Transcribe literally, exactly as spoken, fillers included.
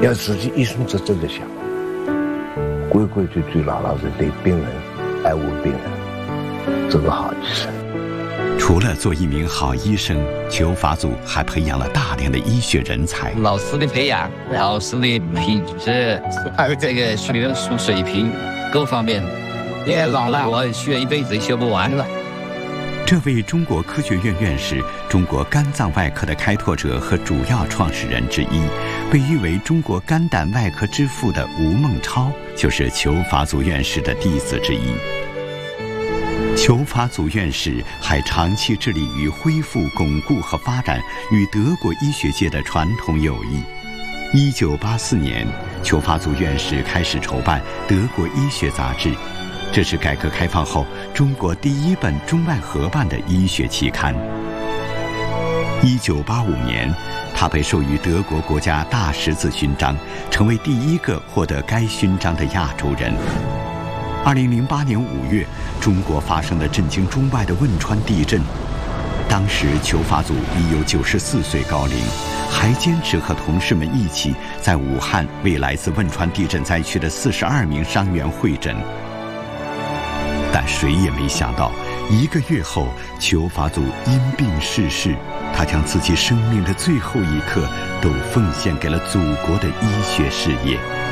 要自己一生只真的想，规规矩矩、老老实对病人、爱护病人，做个好医生。 除了做一名好医生，裘法祖还培养了大量的医学人才。 老师的培养，老师的品质，还有这个学术水平，各方面，也老了，我学一辈子学不完了。 这位中国科学院院士、中国肝脏外科的开拓者和主要创始人之一，被誉为中国肝胆外科之父的吴孟超，就是裘法祖院士的弟子之一。裘法祖院士还长期致力于恢复、巩固和发展与德国医学界的传统友谊。一九八四年，裘法祖院士开始筹办《德国医学杂志》，这是改革开放后中国第一本中外合办的医学期刊。一九八五年，他被授予德国国家大十字勋章，成为第一个获得该勋章的亚洲人。二零零八年五月，中国发生了震惊中外的汶川地震。当时裘法祖已有九十四岁高龄，还坚持和同事们一起在武汉为来自汶川地震灾区的四十二名伤员会诊。但谁也没想到，一个月后，裘法祖因病逝世。他将自己生命的最后一刻都奉献给了祖国的医学事业。